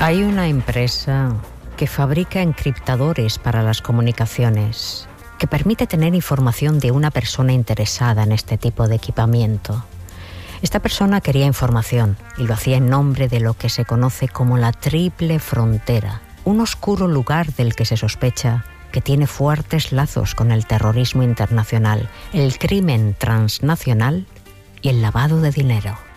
Hay una empresa que fabrica encriptadores para las comunicaciones que permite tener información de una persona interesada en este tipo de equipamiento. Esta persona quería información y lo hacía en nombre de lo que se conoce como la Triple Frontera, un oscuro lugar del que se sospecha que tiene fuertes lazos con el terrorismo internacional, el crimen transnacional y el lavado de dinero.